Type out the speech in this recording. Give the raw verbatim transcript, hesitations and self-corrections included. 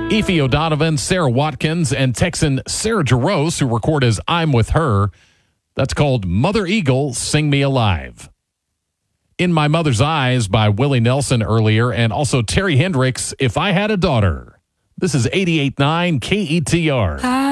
Efe O'Donovan, Sarah Watkins, and Texan Sarah Jarosz, who record as I'm With Her. That's called Mother Eagle, Sing Me Alive. In My Mother's Eyes by Willie Nelson earlier, and also Terry Hendricks, If I Had a Daughter. This is eighty-eight point nine K E T R.